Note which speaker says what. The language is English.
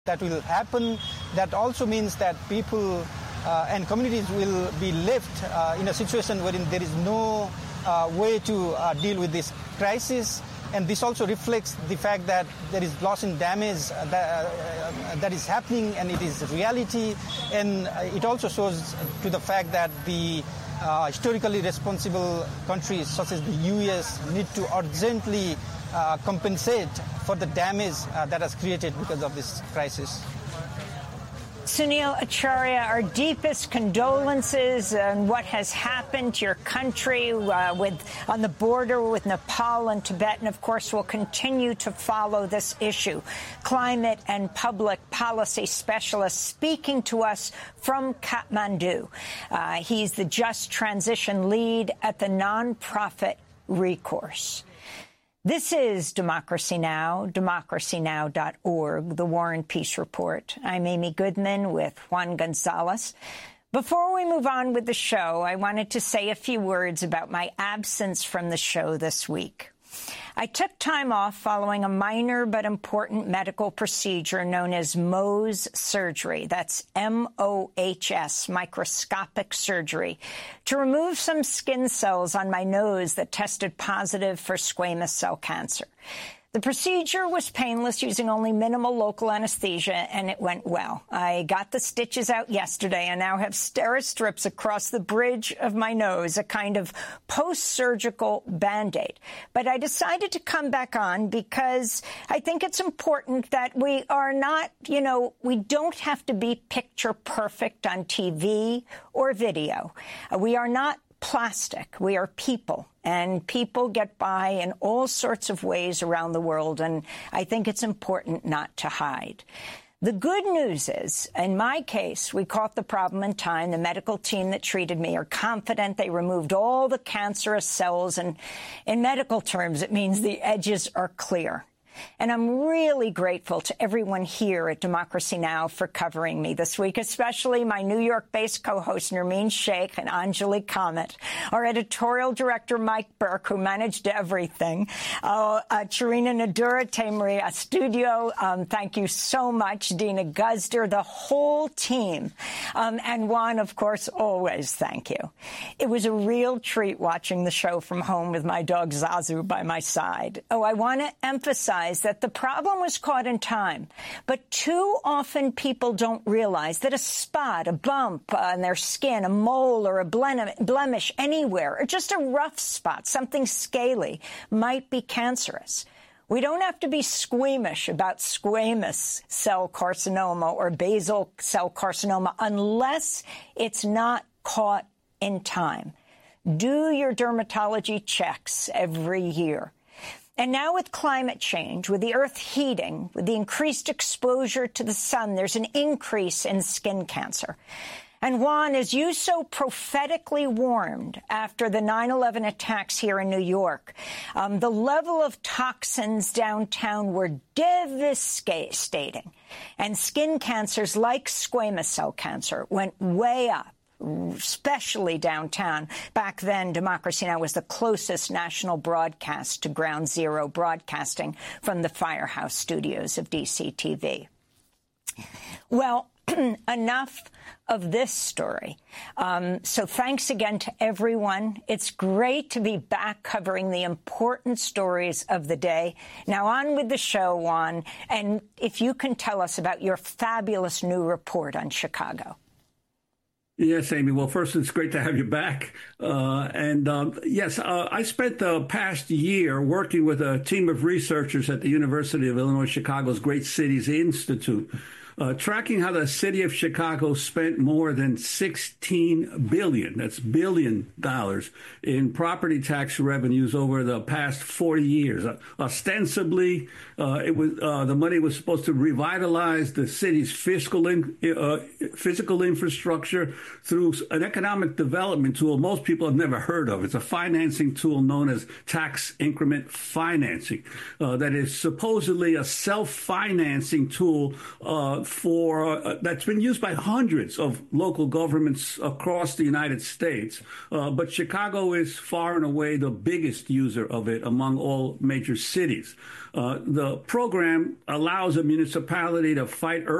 Speaker 1: that will happen. That also means that people and communities will be left in a situation wherein there is no way to deal with this crisis. And this also reflects the fact that there is loss and damage that is happening, and it is reality. And it also shows to the fact that the historically responsible countries such as the U.S. need to urgently compensate for the damage that has created because of this crisis.
Speaker 2: Sunil Acharya, our deepest condolences on what has happened to your country on the border with Nepal and Tibet. And, of course, we'll continue to follow this issue. Climate and public policy specialist speaking to us from Kathmandu. He's the Just Transition lead at the nonprofit Recourse. This is Democracy Now!, democracynow.org, the War and Peace Report. I'm Amy Goodman with Juan Gonzalez. Before we move on with the show, I wanted to say a few words about my absence from the show this week. I took time off following a minor but important medical procedure known as Mohs surgery. That's MOHS, microscopic surgery, to remove some skin cells on my nose that tested positive for squamous cell cancer. The procedure was painless, using only minimal local anesthesia, and it went well. I got the stitches out yesterday and now have Steri-strips across the bridge of my nose, a kind of post-surgical Band-Aid. But I decided to come back on because I think it's important that we are not, we don't have to be picture perfect on TV or video. We are not plastic. We are people, and people get by in all sorts of ways around the world, and I think it's important not to hide. The good news is, in my case, we caught the problem in time. The medical team that treated me are confident they removed all the cancerous cells, and in medical terms, it means the edges are clear. And I'm really grateful to everyone here at Democracy Now! For covering me this week, especially my New York-based co-host Nermeen Sheikh and Anjali Kamat, our editorial director Mike Burke, who managed everything, Charina Nadura, Tamaria Studio, thank you so much, Dina Guzder, the whole team, and Juan, of course, always thank you. It was a real treat watching the show from home with my dog Zazu by my side. Oh, I want to emphasize that the problem was caught in time, but too often people don't realize that a spot, a bump on their skin, a mole or a blemish anywhere, or just a rough spot, something scaly, might be cancerous. We don't have to be squeamish about squamous cell carcinoma or basal cell carcinoma unless it's not caught in time. Do your dermatology checks every year. And now with climate change, with the Earth heating, with the increased exposure to the sun, there's an increase in skin cancer. And Juan, as you so prophetically warned after the 9/11 attacks here in New York, the level of toxins downtown were devastating. And skin cancers like squamous cell cancer went way up, especially downtown. Back then, Democracy Now! Was the closest national broadcast to Ground Zero, broadcasting from the Firehouse studios of DCTV. Well, enough of this story. So thanks again to everyone. It's great to be back covering the important stories of the day. Now on with the show, Juan, and if you can tell us about your fabulous new report on Chicago.
Speaker 3: Yes, Amy. Well, first, it's great to have you back. Yes, I spent the past year working with a team of researchers at the University of Illinois Chicago's Great Cities Institute, tracking how the city of Chicago spent more than $16 billion, that's billion dollars, in property tax revenues over the past 40 years. Ostensibly, the money was supposed to revitalize the city's physical infrastructure through an economic development tool most people have never heard of. It's a financing tool known as tax increment financing that is supposedly a self-financing tool that's been used by hundreds of local governments across the United States. But Chicago is far and away the biggest user of it among all major cities. The program allows a municipality to fight